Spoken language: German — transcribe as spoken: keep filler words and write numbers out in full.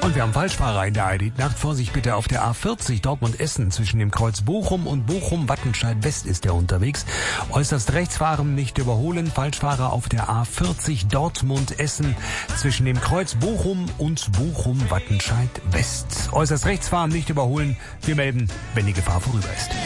Und wir haben Falschfahrer in der I D Nacht. Vorsicht bitte auf der A vierzig Dortmund-Essen zwischen dem Kreuz Bochum und Bochum-Wattenscheid-West ist er unterwegs. Äußerst rechts fahren, nicht überholen. Falschfahrer auf der A vierzig Dortmund-Essen zwischen dem Kreuz Bochum und Bochum-Wattenscheid-West. Äußerst rechts fahren, nicht überholen. Wir melden, wenn die Gefahr vorüber ist.